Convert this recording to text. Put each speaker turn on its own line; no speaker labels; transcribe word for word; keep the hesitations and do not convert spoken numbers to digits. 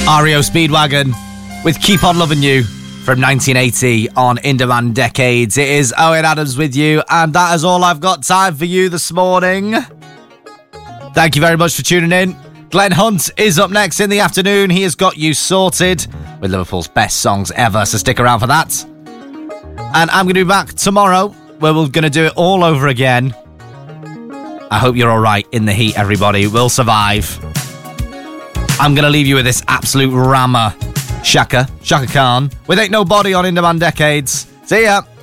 R E O Speedwagon with Keep On Loving You from nineteen eighty on In Demand Decades. It is Owen Adams with you, and that is all I've got time for you this morning. Thank you very much for tuning in. Glenn Hunt is up next in the afternoon. He has got you sorted with Liverpool's best songs ever, so stick around for that. And I'm going to be back tomorrow, where we're going to do it all over again. I hope you're all right in the heat, everybody. We'll survive. I'm going to leave you with this absolute rammer. Shaka, Shaka Khan, with Ain't Nobody on In Demand Decades. See ya.